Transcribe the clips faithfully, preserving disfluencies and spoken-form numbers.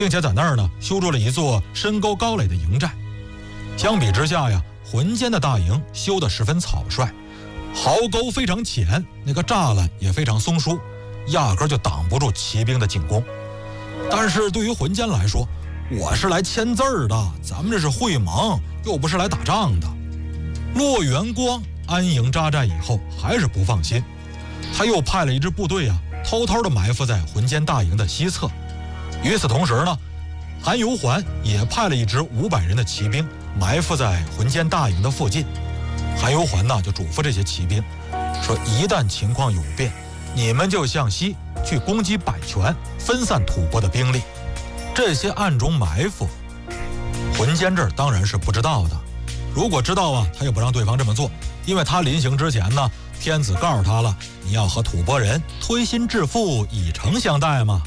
并且在那儿呢修筑了一座深沟高垒的营寨。相比之下呀，浑间的大营修得十分草率，壕沟非常浅，那个栅栏也非常松疏，压根就挡不住骑兵的进攻。但是对于浑间来说，我是来签字儿的，咱们这是会盟，又不是来打仗的。骆元光安营扎寨以后还是不放心，他又派了一支部队啊，偷偷的埋伏在浑间大营的西侧。与此同时呢，韩由环也派了一支五百人的骑兵埋伏在浑间大营的附近。韩由环呢就嘱咐这些骑兵说，一旦情况有变，你们就向西去攻击百泉，分散吐蕃的兵力。这些暗中埋伏，浑间这儿当然是不知道的。如果知道啊，他也不让对方这么做，因为他临行之前呢，天子告诉他了，你要和吐蕃人推心置腹，以诚相待嘛。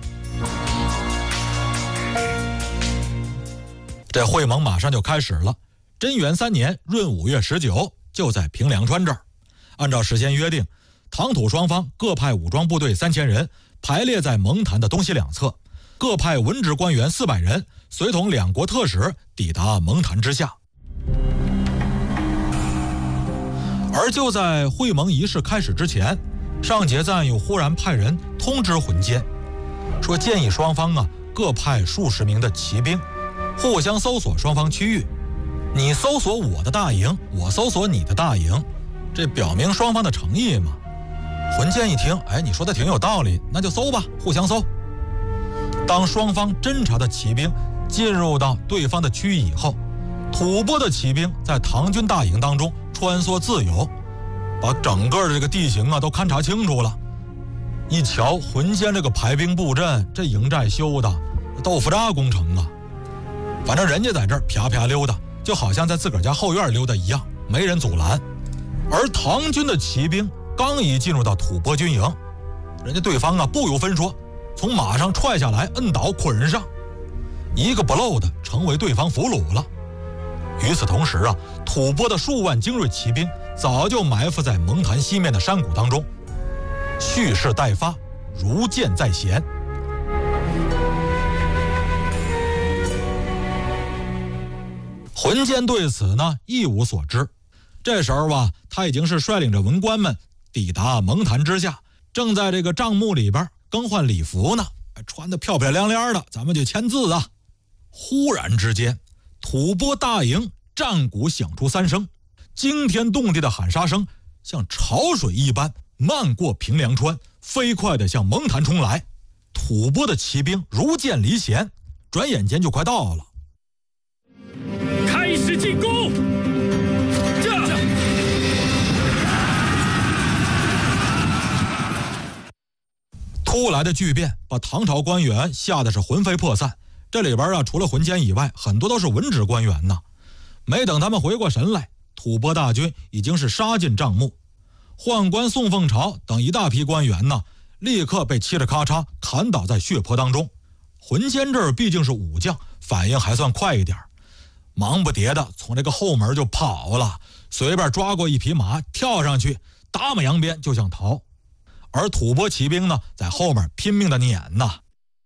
这会盟马上就开始了。贞元三年闰五月十九，就在平凉川这儿，按照事先约定，唐吐双方各派武装部队三千人，排列在蒙坛的东西两侧，各派文职官员四百人，随同两国特使抵达蒙坛之下。而就在会盟仪式开始之前，上节赞又忽然派人通知浑间，说建议双方啊各派数十名的骑兵，互相搜索双方区域。你搜索我的大营，我搜索你的大营，这表明双方的诚意嘛。浑间一听，哎，你说的挺有道理，那就搜吧，互相搜。当双方侦察的骑兵进入到对方的区域以后，吐蕃的骑兵在唐军大营当中穿梭自由，把整个的这个地形啊都勘察清楚了。一瞧浑间这个排兵布阵，这营寨修的豆腐渣工程啊，反正人家在这儿啪啪溜达，就好像在自个儿家后院溜达一样，没人阻拦。而唐军的骑兵刚一进入到吐蕃军营，人家对方啊不由分说，从马上踹下来，摁倒捆上，一个不漏的成为对方俘虏了。与此同时啊，吐蕃的数万精锐骑兵早就埋伏在蒙坛西面的山谷当中，蓄势待发，如箭在弦。浑间对此呢一无所知。这时候啊，他已经是率领着文官们抵达蒙坛之下，正在这个帐幕里边更换礼服呢，穿得漂漂亮亮的，咱们就签字啊。忽然之间，吐蕃大营战鼓响出三声，惊天动地的喊杀声像潮水一般漫过平凉川，飞快地向蒙坛冲来。吐蕃的骑兵如箭离弦，转眼间就快到了。 开始进攻！ 突来的巨变把唐朝官员吓得是魂飞魄散。这里边啊，除了浑间以外，很多都是文职官员呢。没等他们回过神来，吐蕃大军已经是杀进帐幕。宦官宋凤朝等一大批官员呢，立刻被嘁哩咔嚓砍倒在血泊当中。浑间这儿毕竟是武将，反应还算快一点，忙不迭的从这个后门就跑了，随便抓过一匹马，跳上去，打马扬鞭就想逃。而吐蕃骑兵呢，在后面拼命的撵呐。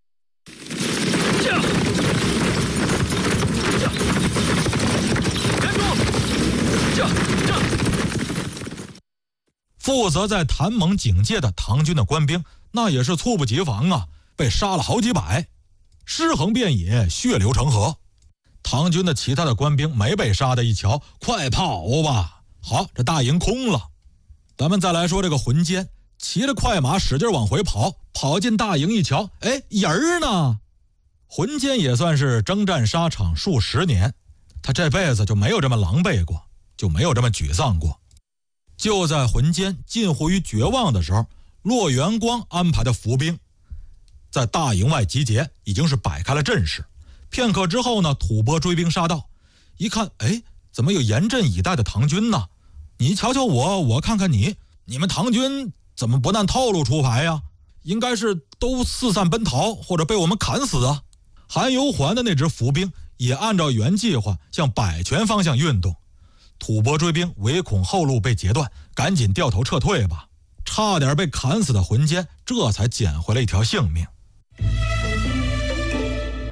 负责在谭蒙警戒的唐军的官兵，那也是猝不及防啊，被杀了好几百，尸横遍野，血流成河。唐军的其他的官兵没被杀的，一瞧，快跑吧！好，这大营空了。咱们再来说这个浑间，骑着快马使劲往回跑，跑进大营一瞧，哎，人儿呢？浑间也算是征战沙场数十年，他这辈子就没有这么狼狈过，就没有这么沮丧过。就在浑间近乎于绝望的时候，骆元光安排的伏兵在大营外集结，已经是摆开了阵势。片刻之后呢，吐蕃追兵杀到，一看，哎，怎么有严阵以待的唐军呢？你瞧瞧我，我看看你，你们唐军怎么不按套路出牌呀？应该是都四散奔逃，或者被我们砍死啊。韩由环的那支伏兵也按照原计划向百泉方向运动。吐蕃追兵唯恐后路被截断，赶紧掉头撤退吧。差点被砍死的浑间这才捡回了一条性命。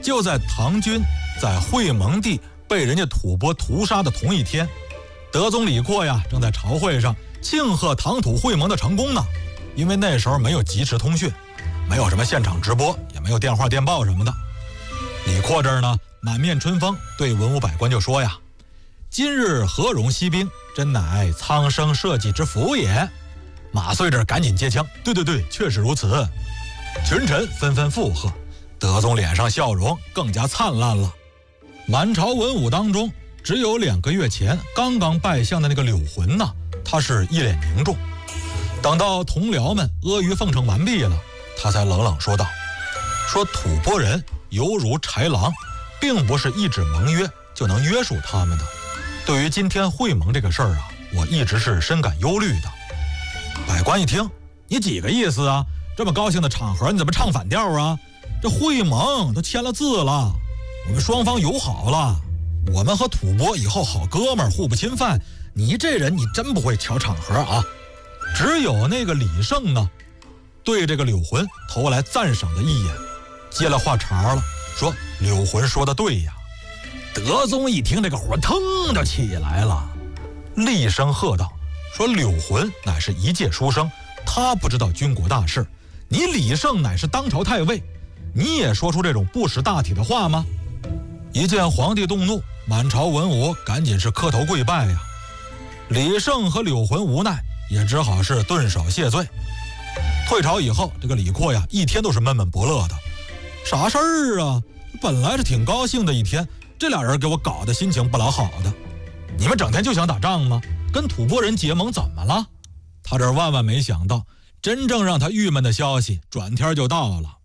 就在唐军在会盟地被人家吐蕃屠杀的同一天，德宗李阔呀正在朝会上庆贺唐吐会盟的成功呢。因为那时候没有即时通讯，没有什么现场直播，也没有电话电报什么的。李阔这儿呢满面春风，对文武百官就说呀：今日何荣息兵，真乃苍生社稷之福也。马遂这儿赶紧接枪，对对对，确实如此。群臣纷纷附和，德宗脸上笑容更加灿烂了。满朝文武当中，只有两个月前刚刚拜相的那个柳浑呢，他是一脸凝重。等到同僚们阿谀奉承完毕了，他才冷冷说道：说吐蕃人犹如豺狼，并不是一纸盟约就能约束他们的。对于今天会盟这个事儿啊，我一直是深感忧虑的。百官一听，你几个意思啊？这么高兴的场合，你怎么唱反调啊？这会盟都签了字了，我们双方友好了，我们和吐蕃以后好哥们儿，互不侵犯。你这人，你真不会瞧场合啊！只有那个李胜呢，对这个柳浑投来赞赏的一眼，接了话茬了，说柳浑说的对呀。德宗一听，这个火腾就起来了，厉声喝道：说柳浑乃是一介书生，他不知道军国大事，你李胜乃是当朝太尉，你也说出这种不识大体的话吗？一见皇帝动怒，满朝文武赶紧是磕头跪拜呀。李胜和柳浑无奈，也只好是顿首谢罪。退朝以后，这个李阔呀一天都是闷闷不乐的。啥事儿啊？本来是挺高兴的一天，这俩人给我搞得心情不老好的。你们整天就想打仗吗？跟吐蕃人结盟怎么了？他这万万没想到，真正让他郁闷的消息转天就到了。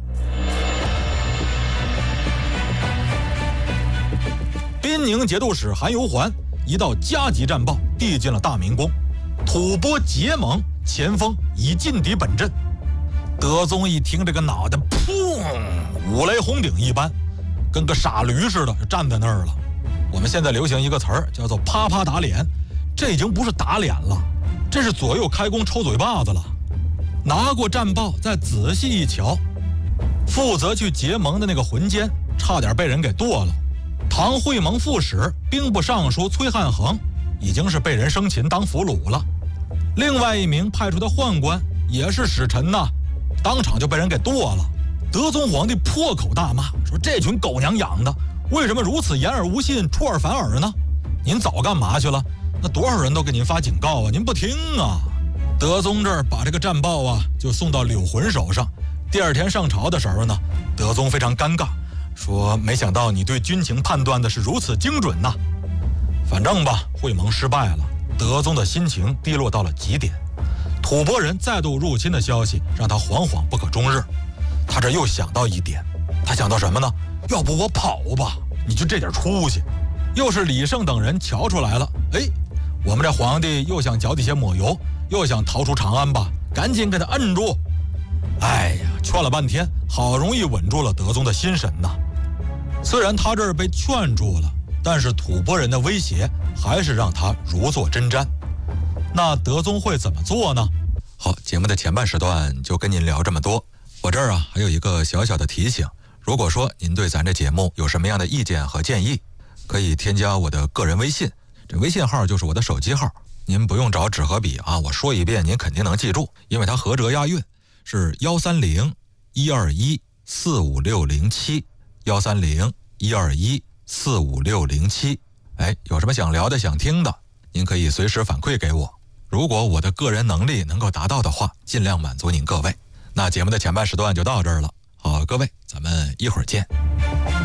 滨宁节度使韩由环一道加急战报递进了大明宫，吐蕃结盟，前锋已进抵本镇。德宗一听，这个脑袋砰，五雷轰顶一般，跟个傻驴似的就站在那儿了。我们现在流行一个词儿叫做啪啪打脸，这已经不是打脸了，这是左右开弓抽嘴巴子了。拿过战报再仔细一瞧，负责去结盟的那个浑监差点被人给剁了。唐会盟副使兵部尚书崔汉衡已经是被人生擒当俘虏了，另外一名派出的宦官也是使臣呐，当场就被人给剁了。德宗皇帝破口大骂，说这群狗娘养的为什么如此言而无信，出尔反尔呢？您早干嘛去了？那多少人都给您发警告啊，您不听啊。德宗这儿把这个战报啊就送到柳浑手上。第二天上朝的时候呢，德宗非常尴尬，说没想到你对军情判断的是如此精准呐。反正吧，会盟失败了，德宗的心情低落到了极点。吐蕃人再度入侵的消息让他惶惶不可终日。他这又想到一点，他想到什么呢？要不我跑吧，你就这点出息。又是李胜等人瞧出来了，哎，我们这皇帝又想脚底下抹油，又想逃出长安吧，赶紧给他摁住。哎呀，劝了半天，好容易稳住了德宗的心神呐。虽然他这儿被劝住了，但是吐蕃人的威胁还是让他如坐针毡。那德宗会怎么做呢？好，节目的前半时段就跟您聊这么多。我这儿啊还有一个小小的提醒，如果说您对咱这节目有什么样的意见和建议，可以添加我的个人微信，这微信号就是我的手机号，您不用找纸和笔啊，我说一遍您肯定能记住，因为它合辙押韵，是幺三零一二一四五六零七，幺三零一二一四五六零七。哎，有什么想聊的、想听的，您可以随时反馈给我。如果我的个人能力能够达到的话，尽量满足您各位。那节目的前半时段就到这儿了。好，各位，咱们一会儿见。